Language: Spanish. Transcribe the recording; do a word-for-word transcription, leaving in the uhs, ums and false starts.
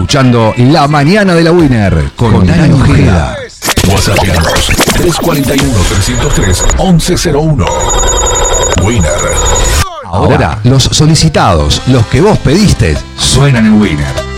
escuchando La Mañana de la Winner con Dani Ojeda. WhatsAppianos tres cuatro uno, tres cero tres, once cero uno. Winner. Ahora, los solicitados, los que vos pediste, suenan en Winner.